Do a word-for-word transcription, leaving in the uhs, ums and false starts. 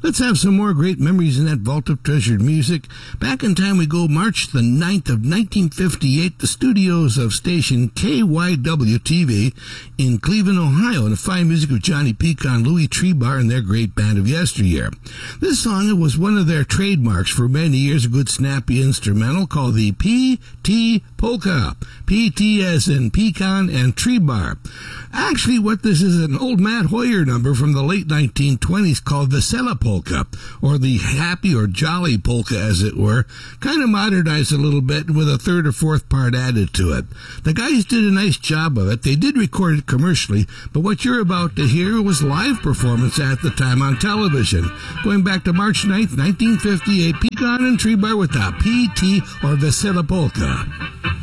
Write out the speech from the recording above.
Let's have some more great memories in that vault of treasured music. Back in time we go, March the ninth of nineteen fifty-eight, the studios of station K Y W T V in Cleveland, Ohio, and the fine music of Johnny Pecan, Louis Trebar, and their great band of yesteryear. This song was one of their trademarks for many years, a good snappy instrumental called the P T Polka. P T as in pecan and Trebar. Actually, what this is an old Matt Hoyer number from the late nineteen twenties called the Vesela Polka, or the happy or jolly polka, as it were, kind of modernized a little bit with a third or fourth part added to it. The guys did a nice job of it. They did record it commercially, but what you're about to hear was live performance at the time on television. Going back to March ninth, nineteen fifty-eight, Pecan and Trebar with the P T or Vesela Polka.